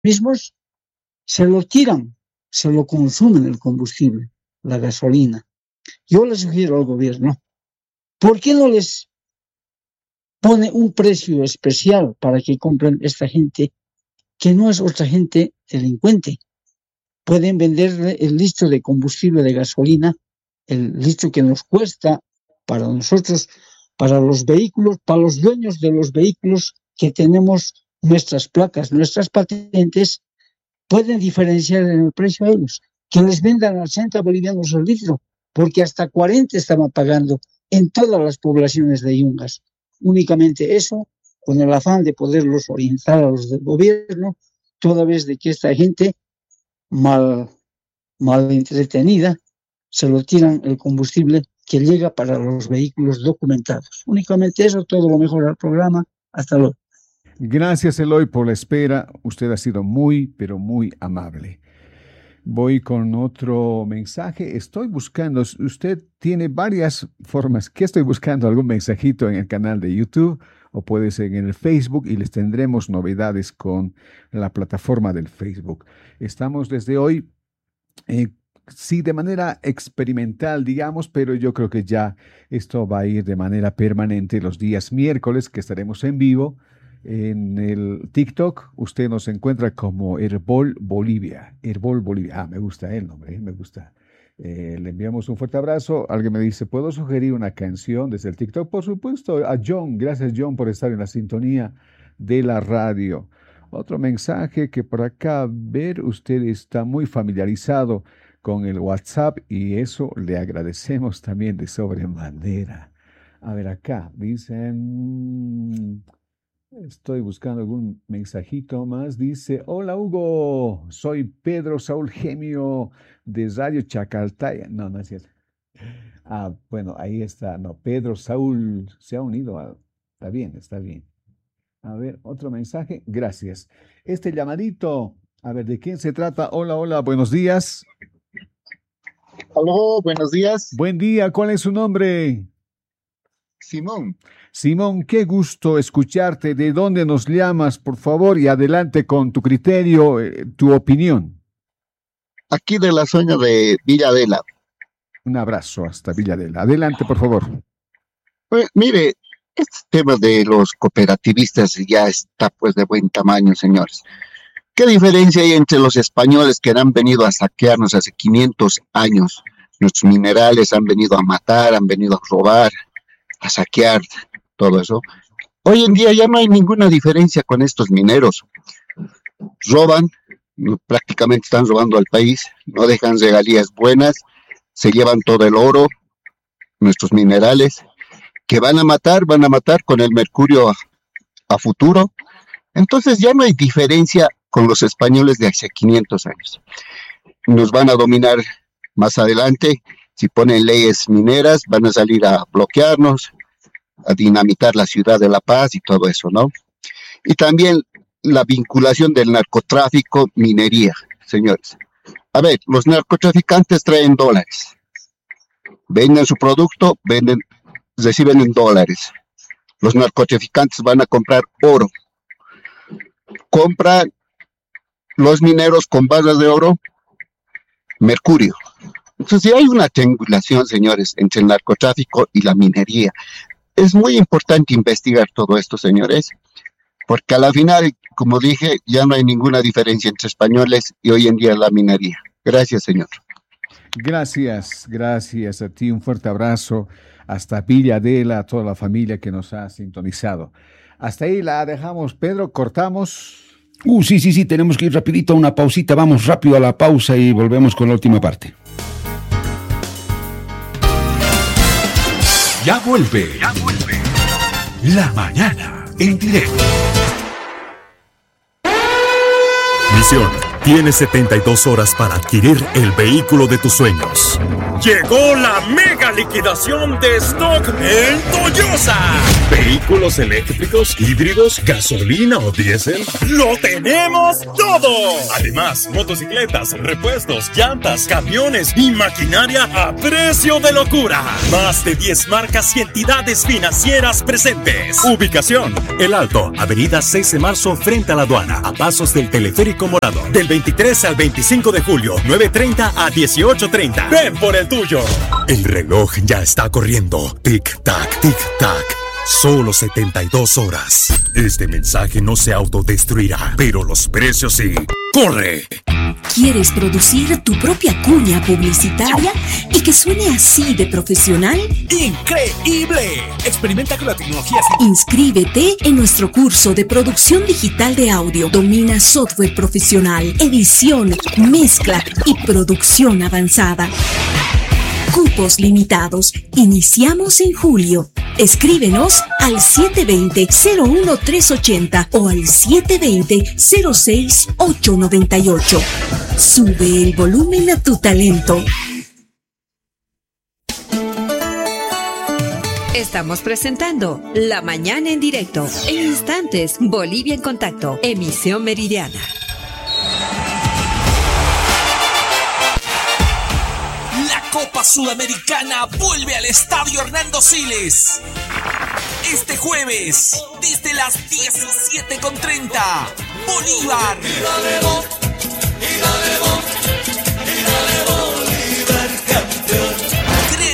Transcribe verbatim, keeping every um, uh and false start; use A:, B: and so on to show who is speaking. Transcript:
A: mismos se lo tiran, se lo consumen el combustible, la gasolina. Yo les sugiero al gobierno, ¿por qué no les pone un precio especial para que compren esta gente que no es otra gente delincuente? Pueden venderle el litro de combustible de gasolina, el litro que nos cuesta para nosotros, para los vehículos, para los dueños de los vehículos que tenemos nuestras placas, nuestras patentes, pueden diferenciar en el precio a ellos, que les vendan a ochenta bolivianos el litro, porque hasta cuarenta estaban pagando en todas las poblaciones de Yungas. Únicamente eso, con el afán de poderlos orientar a los del gobierno, toda vez de que esta gente mal, mal entretenida, se lo tiran el combustible que llega para los vehículos documentados. Únicamente eso, todo lo mejor al programa. Hasta luego.
B: Gracias, Eloy, por la espera. Usted ha sido muy, pero muy amable. Voy con otro mensaje. Estoy buscando, usted tiene varias formas. ¿Qué estoy buscando? Algún mensajito en el canal de YouTube o puede ser en el Facebook y les tendremos novedades con la plataforma del Facebook. Estamos desde hoy, eh, sí, de manera experimental, digamos, pero yo creo que ya esto va a ir de manera permanente los días miércoles que estaremos en vivo. En el TikTok usted nos encuentra como Herbol Bolivia. Herbol Bolivia. Ah, me gusta el nombre, me gusta. Eh, le enviamos un fuerte abrazo. Alguien me dice, ¿puedo sugerir una canción desde el TikTok? Por supuesto, a John. Gracias, John, por estar en la sintonía de la radio. Otro mensaje que por acá, ver, usted está muy familiarizado con el WhatsApp y eso le agradecemos también de sobremanera. A ver, acá dicen... Estoy buscando algún mensajito más. Dice, hola Hugo, soy Pedro Saúl Gemio de Radio Chacaltaya. No, no es cierto. Ah, bueno, ahí está. No, Pedro Saúl se ha unido. A... Está bien, está bien. A ver, otro mensaje. Gracias. Este llamadito, a ver, ¿de quién se trata? Hola, hola, buenos días.
C: Aló, buenos días.
B: Buen día, ¿cuál es su nombre?
C: Simón.
B: Simón, qué gusto escucharte. ¿De dónde nos llamas, por favor? Y adelante con tu criterio, eh, tu opinión.
C: Aquí de la zona de Villadela.
B: Un abrazo hasta Villadela. Adelante, por favor.
C: Pues, mire, este tema de los cooperativistas ya está pues de buen tamaño, señores. ¿Qué diferencia hay entre los españoles que han venido a saquearnos hace quinientos años? Nuestros minerales han venido a matar, han venido a robar, a saquear, todo eso. Hoy en día ya no hay ninguna diferencia con estos mineros. Roban, prácticamente están robando al país, no dejan regalías buenas, se llevan todo el oro, nuestros minerales, que van a matar, van a matar con el mercurio a, a futuro. Entonces ya no hay diferencia con los españoles de hace quinientos años. Nos van a dominar más adelante. Si ponen leyes mineras, van a salir a bloquearnos, a dinamitar la ciudad de La Paz y todo eso, ¿no? Y también la vinculación del narcotráfico, minería, señores. A ver, los narcotraficantes traen dólares. Venden su producto, venden, reciben en dólares. Los narcotraficantes van a comprar oro. Compran los mineros con barras de oro, mercurio. Entonces, hay una triangulación, señores, entre el narcotráfico y la minería. Es muy importante investigar todo esto, señores, porque a la final, como dije, ya no hay ninguna diferencia entre españoles y hoy en día la minería. Gracias, señor.
B: Gracias, gracias a ti. Un fuerte abrazo hasta Villadela, a toda la familia que nos ha sintonizado. Hasta ahí la dejamos, Pedro, cortamos.
D: Uh, sí, sí, sí, tenemos que ir rapidito a una pausita. Vamos rápido a la pausa y volvemos con la última parte.
E: Ya vuelve, ya vuelve. La mañana en directo. Misión:
F: Tienes setenta y dos horas para adquirir el vehículo de tus sueños. Llegó la mega liquidación de stock en Toyosa. Vehículos eléctricos, híbridos, gasolina o diésel. ¡Lo tenemos todo! Además, motocicletas, repuestos, llantas, camiones y maquinaria a precio de locura. Más de diez marcas y entidades financieras presentes. Ubicación: El Alto, avenida seis de marzo frente a la aduana, a pasos del teleférico morado. Del veintitrés al veinticinco de julio, nueve treinta a dieciocho treinta. Ven por el tuyo. El reloj ya está corriendo. Tic-tac, tic-tac. Solo setenta y dos horas. Este mensaje no se autodestruirá, pero los precios sí. ¡Corre!
G: ¿Quieres producir tu propia cuña publicitaria y que suene así de profesional?
E: ¡Increíble! Experimenta con la tecnología.
G: Inscríbete en nuestro curso de producción digital de audio. Domina software profesional, edición, mezcla y producción avanzada. Cupos limitados. Iniciamos en julio. Escríbenos al siete dos cero, cero uno tres ocho cero o al siete dos cero, cero seis ocho nueve ocho. Sube el volumen a tu talento.
H: Estamos presentando La Mañana en Directo. En instantes, Bolivia en Contacto, emisión meridiana.
E: Copa Sudamericana vuelve al Estadio Hernando Siles. Este jueves, desde las diecisiete con treinta, Bolívar